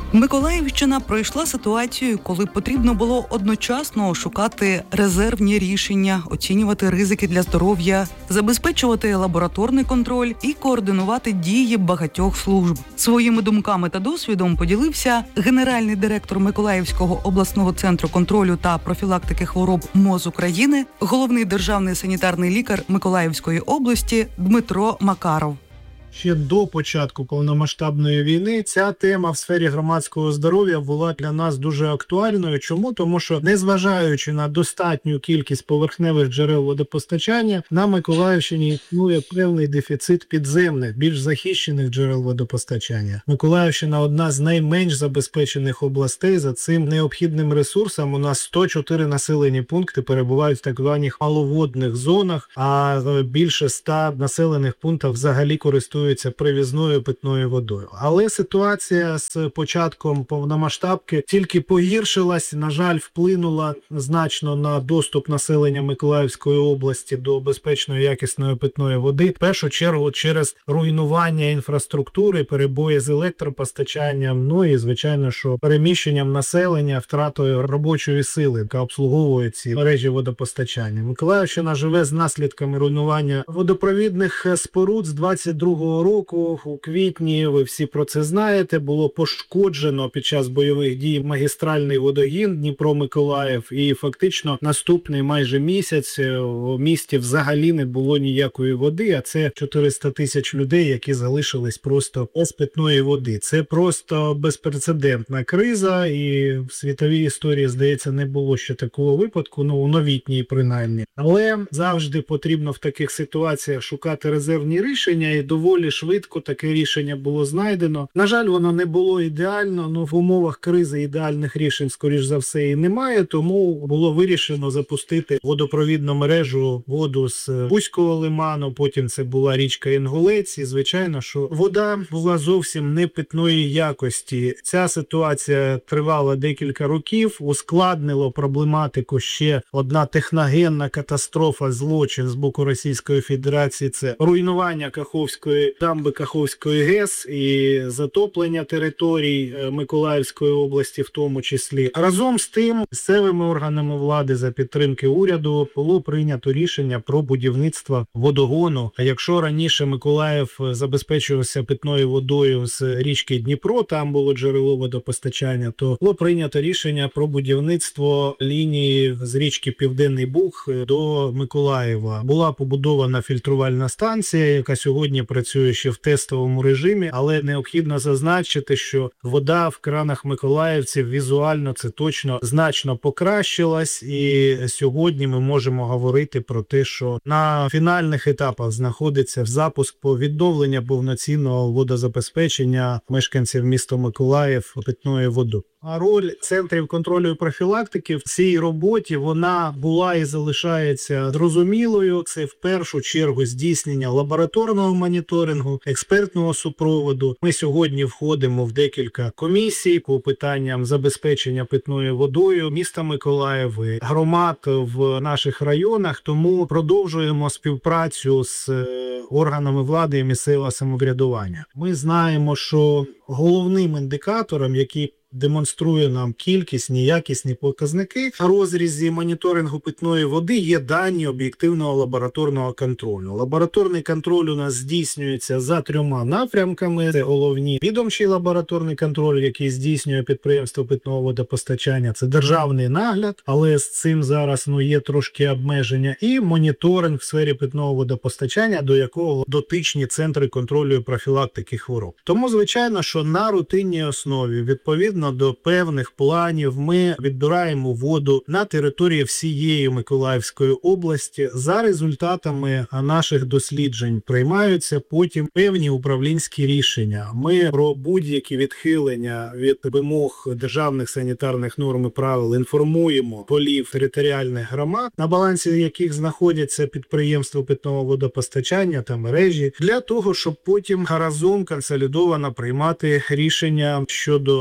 Миколаївщина пройшла ситуацію, коли потрібно було одночасно шукати резервні рішення, оцінювати ризики для здоров'я, забезпечувати лабораторний контроль і координувати дії багатьох служб. Своїми думками та досвідом поділився генеральний директор Миколаївського обласного центру контролю та профілактики хвороб МОЗ України, головний державний санітарний лікар Миколаївської області Дмитро Макаров. Ще до початку повномасштабної війни ця тема в сфері громадського здоров'я була для нас дуже актуальною. Чому? Тому що, незважаючи на достатню кількість поверхневих джерел водопостачання, на Миколаївщині існує певний дефіцит підземних, більш захищених джерел водопостачання. Миколаївщина – одна з найменш забезпечених областей за цим необхідним ресурсом. У нас сто чотири населені пункти перебувають в так званих маловодних зонах, а більше ста населених пунктів взагалі користуються привізною питною водою. Але ситуація з початком повномасштабки тільки погіршилась, на жаль, вплинула значно на доступ населення Миколаївської області до безпечної якісної питної води. В першу чергу через руйнування інфраструктури, перебої з електропостачанням, ну і, звичайно, що переміщенням населення, втратою робочої сили, яка обслуговує ці мережі водопостачання. Миколаївщина живе з наслідками руйнування водопровідних споруд з двадцять другого року. У квітні, ви всі про це знаєте, було пошкоджено під час бойових дій магістральний водогін Дніпро-Миколаїв, і фактично наступний майже місяць у місті взагалі не було ніякої води, а це чотириста тисяч людей, які залишились просто без питної води. Це просто безпрецедентна криза, і в світовій історії, здається, не було ще такого випадку, ну у новітній принаймні. Але завжди потрібно в таких ситуаціях шукати резервні рішення, і доволі швидко таке рішення було знайдено. На жаль, воно не було ідеально, але в умовах кризи ідеальних рішень, скоріш за все, і немає, тому було вирішено запустити водопровідну мережу, воду з Бузького лиману, потім це була річка Інгулець, і звичайно, що вода була зовсім не питної якості. Ця ситуація тривала декілька років, ускладнило проблематику ще одна техногенна катастрофа, злочин з боку Російської Федерації, це руйнування Каховської дамби Каховської ГЕС і затоплення територій Миколаївської області в тому числі. Разом з тим, місцевими органами влади за підтримки уряду було прийнято рішення про будівництво водогону. А якщо раніше Миколаїв забезпечувався питною водою з річки Дніпро, там було джерело водопостачання, то було прийнято рішення про будівництво лінії з річки Південний Буг до Миколаєва. Була побудована фільтрувальна станція, яка сьогодні працює ще в тестовому режимі, але необхідно зазначити, що вода в кранах миколаївців візуально це точно значно покращилась, і сьогодні ми можемо говорити про те, що на фінальних етапах знаходиться запуск по відновленню повноцінного водозабезпечення мешканців міста Миколаїв питною водою. А роль центрів контролю і профілактики в цій роботі, вона була і залишається зрозумілою. Це в першу чергу здійснення лабораторного моніторингу, експертного супроводу. Ми сьогодні входимо в декілька комісій по питанням забезпечення питною водою міста Миколаїв, громад в наших районах, тому продовжуємо співпрацю з органами влади і місцевого самоврядування. Ми знаємо, що головним індикатором, який демонструє нам кількісні, якісні показники в розрізі моніторингу питної води, є дані об'єктивного лабораторного контролю. Лабораторний контроль у нас здійснюється за трьома напрямками. Це головні відомчий лабораторний контроль, який здійснює підприємство питного водопостачання. Це державний нагляд, але з цим зараз ну, є трошки обмеження. І моніторинг в сфері питного водопостачання, до якого дотичні центри контролю і профілактики хвороб. Тому, звичайно, що на рутинній основі, відповідно до певних планів, ми відбираємо воду на території всієї Миколаївської області. За результатами наших досліджень приймаються потім певні управлінські рішення. Ми про будь-які відхилення від вимог державних санітарних норм і правил інформуємо голів територіальних громад, на балансі яких знаходяться підприємства питного водопостачання та мережі, для того, щоб потім разом консолідовано приймати рішення щодо можливості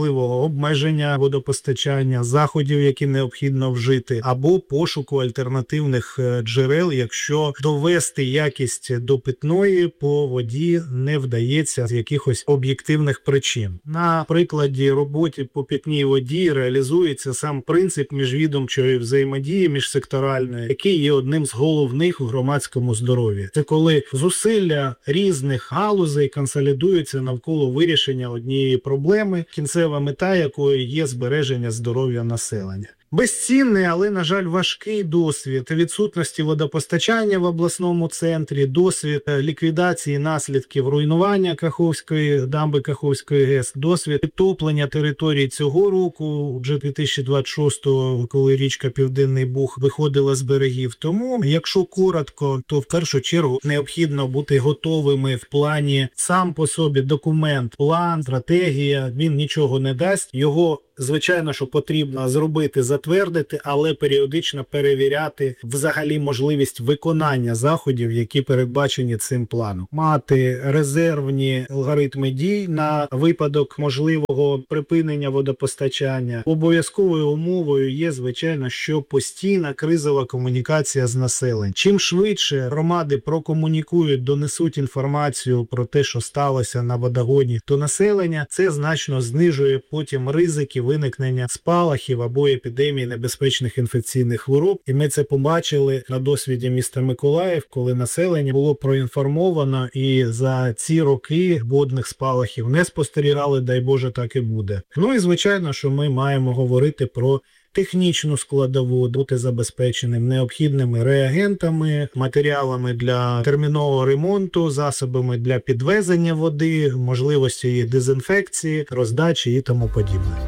можливого обмеження водопостачання, заходів, які необхідно вжити, або пошуку альтернативних джерел, якщо довести якість до питної по воді не вдається з якихось об'єктивних причин. На прикладі роботи по питній воді реалізується сам принцип міжвідомчої взаємодії міжсекторальної, який є одним з головних у громадському здоров'ї. Це коли зусилля різних галузей консолідуються навколо вирішення однієї проблеми, кінцева мета якої є збереження здоров'я населення. Безцінний, але, на жаль, важкий досвід відсутності водопостачання в обласному центрі, досвід ліквідації наслідків руйнування Каховської дамби, Каховської ГЕС, досвід підтоплення території цього року, вже дві тисячі двадцять шостого, коли річка Південний Буг виходила з берегів. Тому, якщо коротко, то в першу чергу необхідно бути готовими в плані сам по собі документ, план, стратегія, він нічого не дасть. Його, звичайно, що потрібно зробити, затвердити, але періодично перевіряти взагалі можливість виконання заходів, які передбачені цим планом. Мати резервні алгоритми дій на випадок можливого припинення водопостачання. Обов'язковою умовою є, звичайно, що постійна кризова комунікація з населенням. Чим швидше громади прокомунікують, донесуть інформацію про те, що сталося на водогоні до населення, це значно знижує потім ризики виникнення спалахів або епідемії небезпечних інфекційних хвороб. І ми це побачили на досвіді міста Миколаїв, коли населення було проінформовано і за ці роки водних спалахів не спостерігали, дай Боже, так і буде. Ну і звичайно, що ми маємо говорити про технічну складову, бути забезпеченим необхідними реагентами, матеріалами для термінового ремонту, засобами для підвезення води, можливості їх дезінфекції, роздачі і тому подібне.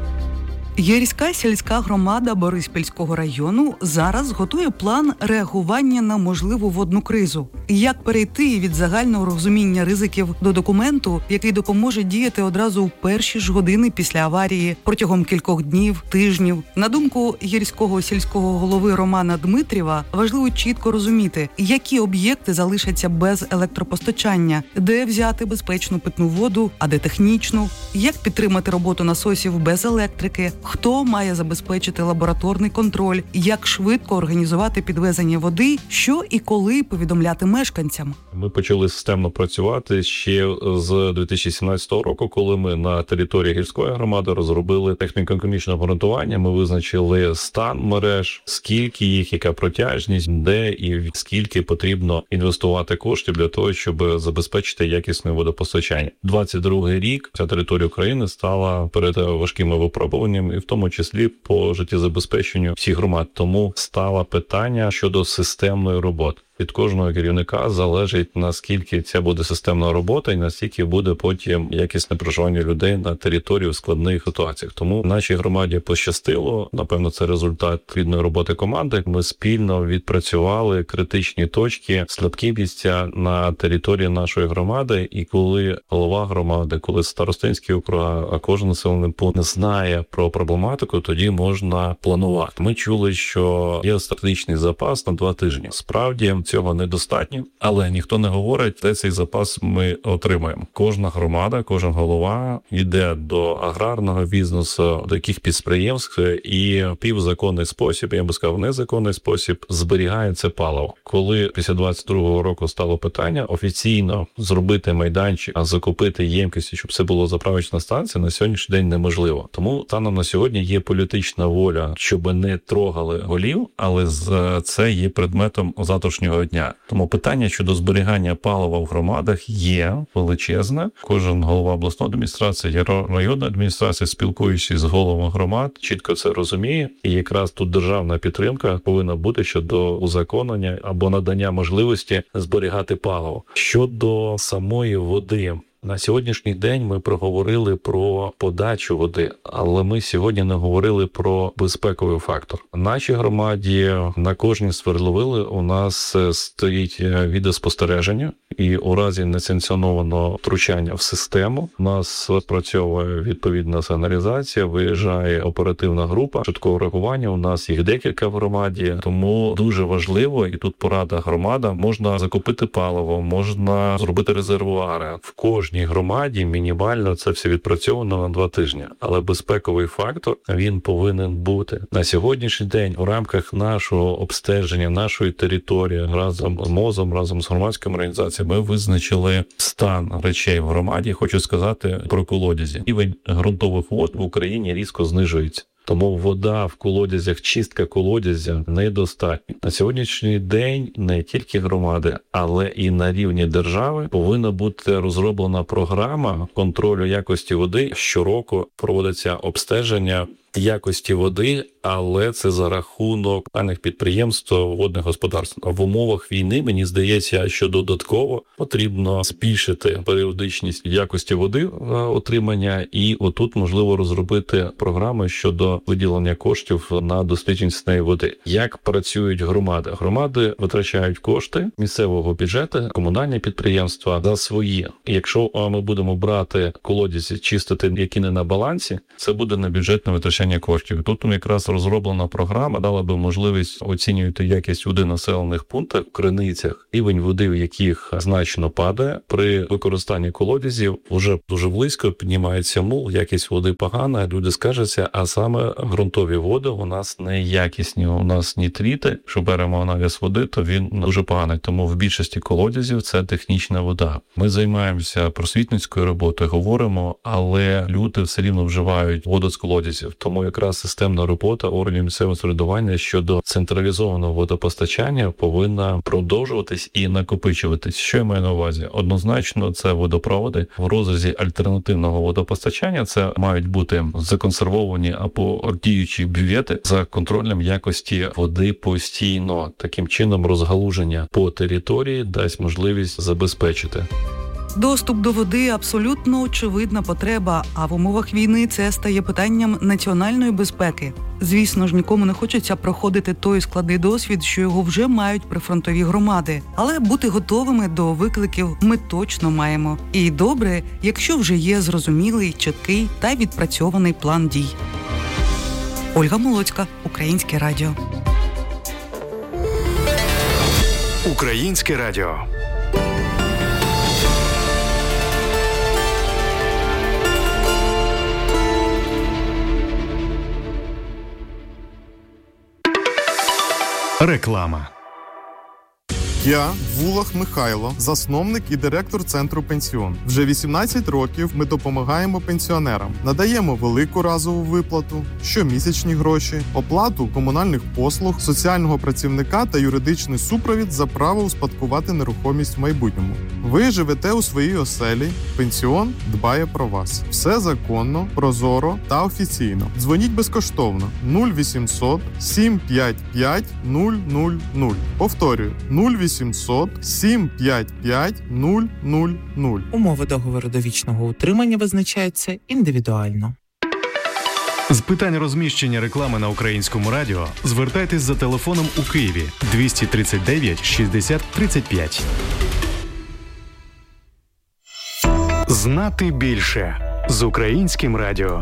Єрська сільська громада Бориспільського району зараз готує план реагування на можливу водну кризу. Як перейти від загального розуміння ризиків до документу, який допоможе діяти одразу в перші ж години після аварії, протягом кількох днів, тижнів. На думку Єрського сільського голови Романа Дмитрєва, важливо чітко розуміти, які об'єкти залишаться без електропостачання, де взяти безпечну питну воду, а де технічну, як підтримати роботу насосів без електрики, хто має забезпечити лабораторний контроль, як швидко організувати підвезення води, що і коли повідомляти мешканцям. Ми почали системно працювати ще з дві тисячі сімнадцятого року, коли ми на території гірської громади розробили техніко-економічне обґрунтування. Ми визначили стан мереж, скільки їх, яка протяжність, де і скільки потрібно інвестувати коштів для того, щоб забезпечити якісне водопостачання. двадцять другий рік ця територія України стала перед важкими випробуваннями, і в тому числі по життєзабезпеченню всіх громад. Тому стало питання щодо системної роботи. Від кожного керівника залежить, наскільки ця буде системна робота і наскільки буде потім якісне проживання людей на території в складних ситуаціях. Тому нашій громаді пощастило. Напевно, це результат плідної роботи команди. Ми спільно відпрацювали критичні точки, слабкі місця на території нашої громади. І коли голова громади, коли старостинський округ, а кожен населений пункт знає про проблематику, тоді можна планувати. Ми чули, що є стратегічний запас на два тижні. Справді, цього недостатньо, але ніхто не говорить, де цей запас ми отримаємо. Кожна громада, кожен голова йде до аграрного бізнесу, до яких підприємств і півзаконний спосіб, я би сказав, незаконний спосіб, зберігає це паливо. Коли після двадцять другого року стало питання офіційно зробити майданчик, а закупити ємкості, щоб це було заправочна станція, на сьогоднішній день неможливо. Тому станом на сьогодні є політична воля, щоб не трогали голів, але це є предметом завтрашнього дня. Тому питання щодо зберігання палива в громадах є величезне. Кожен голова обласної адміністрації, районної адміністрації, спілкуючись з головами громад, чітко це розуміє. І якраз тут державна підтримка повинна бути щодо узаконення або надання можливості зберігати паливо. Щодо самої води, на сьогоднішній день ми проговорили про подачу води, але ми сьогодні не говорили про безпековий фактор. В нашій громаді на кожній свердловини у нас стоїть відеоспостереження, і у разі несанкціонованого втручання в систему у нас працює відповідна сигналізація, виїжджає оперативна група швидкого реагування. У нас їх декілька в громаді, тому дуже важливо, і тут порада громада, можна закупити паливо, можна зробити резервуари в кожній кожній громаді мінімально це все відпрацьовано на два тижні. Але безпековий фактор, він повинен бути. На сьогоднішній день у рамках нашого обстеження, нашої території, разом з МОЗом, разом з громадськими організаціями, ми визначили стан речей в громаді. Хочу сказати про колодязі. Рівень ґрунтових вод в Україні різко знижується. Тому вода в колодязях, чистка колодязя недостатня. На сьогоднішній день не тільки громади, але і на рівні держави повинна бути розроблена програма контролю якості води. Щороку проводиться обстеження якості води, але це за рахунок даних підприємств водних господарств. В умовах війни, мені здається, що додатково потрібно збільшити періодичність якості води отримання, і отут можливо розробити програми щодо виділення коштів на дослідження цієї води. Як працюють громади? Громади витрачають кошти місцевого бюджету, комунальні підприємства за свої. Якщо ми будемо брати колодязі, чистити, які не на балансі, це буде на бюджетне витрачання коштів. Тут якраз розроблена програма дала би можливість оцінювати якість води в населених пунктах, в криницях, рівень води, в яких значно падає. При використанні колодязів вже дуже близько піднімається мул, якість води погана, люди скаржаться, а саме ґрунтові води у нас неякісні, у нас нітрити. Якщо беремо аналіз води, то він дуже поганий, тому в більшості колодязів це технічна вода. Ми займаємося просвітницькою роботою, говоримо, але люди все рівно вживають воду з колодязів, тому якраз системна робота органів місцевого самоврядування щодо централізованого водопостачання повинна продовжуватись і накопичуватись. Що я маю на увазі? Однозначно, це водопроводи в розрізі альтернативного водопостачання. Це мають бути законсервовані або діючі бювети за контролем якості води постійно. Таким чином розгалуження по території дасть можливість забезпечити. Доступ до води – абсолютно очевидна потреба, а в умовах війни це стає питанням національної безпеки. Звісно ж, нікому не хочеться проходити той складний досвід, що його вже мають прифронтові громади. Але бути готовими до викликів ми точно маємо. І добре, якщо вже є зрозумілий, чіткий та відпрацьований план дій. Ольга Молоцька, Українське радіо. Українське радіо. Реклама. Я Вулах Михайло, засновник і директор Центру Пенсіон. Вже вісімнадцять років ми допомагаємо пенсіонерам. Надаємо велику разову виплату, щомісячні гроші, оплату комунальних послуг, соціального працівника та юридичний супровід за право успадкувати нерухомість в майбутньому. Ви живете у своїй оселі, пенсіон дбає про вас. Все законно, прозоро та офіційно. Дзвоніть безкоштовно нуль вісімсот сім п'ять п'ять нуль нуль нуль. Повторюю, нуль вісімсот сім п'ять п'ять нуль нуль нуль. Умови договору довічного утримання визначаються індивідуально. З питань розміщення реклами на Українському радіо звертайтесь за телефоном у Києві двісті тридцять дев'ять шістдесят тридцять п'ять. Знати більше з Українським радіо.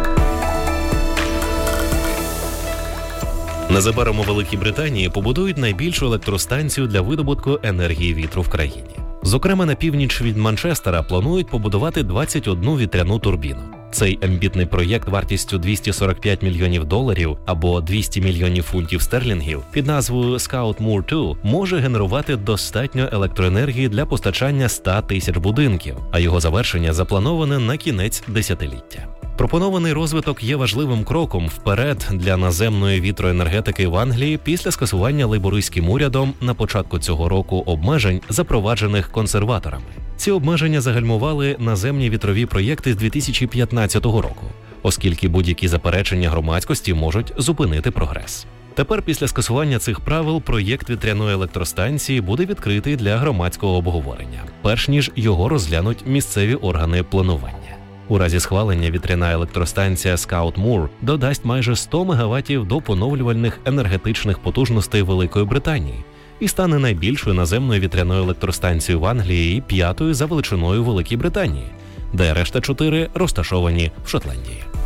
Незабаром у Великій Британії побудують найбільшу електростанцію для видобутку енергії вітру в країні. Зокрема, на північ від Манчестера планують побудувати двадцять одну вітряну турбіну. Цей амбітний проєкт вартістю двісті сорок п'ять мільйонів доларів або двісті мільйонів фунтів стерлінгів під назвою Scout Moor два може генерувати достатньо електроенергії для постачання ста тисяч будинків, а його завершення заплановане на кінець десятиліття. Пропонований розвиток є важливим кроком вперед для наземної вітроенергетики в Англії після скасування лейбористським урядом на початку цього року обмежень, запроваджених консерваторами. Ці обмеження загальмували наземні вітрові проєкти з дві тисячі п'ятнадцятого року, оскільки будь-які заперечення громадськості можуть зупинити прогрес. Тепер після скасування цих правил проєкт вітряної електростанції буде відкритий для громадського обговорення, перш ніж його розглянуть місцеві органи планування. У разі схвалення вітряна електростанція Scout Moor додасть майже сто мегаваттів до поновлювальних енергетичних потужностей Великої Британії і стане найбільшою наземною вітряною електростанцією в Англії і п'ятою за величиною в Великій Британії, де решта чотири розташовані в Шотландії.